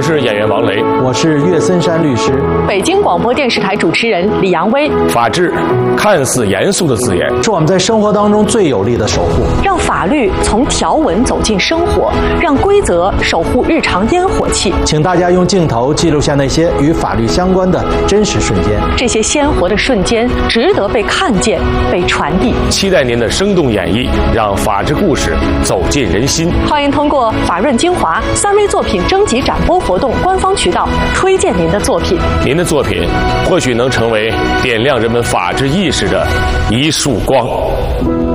是演员王雷， 我是岳森山律师。 北京广播电视台主持人李阳威。 法治看似严肃的字眼， 是我们在生活当中最有力的守护。 让法律从条文走进生活，让规则守护日常烟火气。 请大家用镜头记录下那些与法律相关的真实瞬间。 这些鲜活的瞬间值得被看见、被传递。 期待您的生动演绎，让法治故事走进人心。 欢迎通过法润精华3V 作品征集展播活动官方渠道推荐您的作品。 您的作品或许能成为点亮人们法治意识的一束光。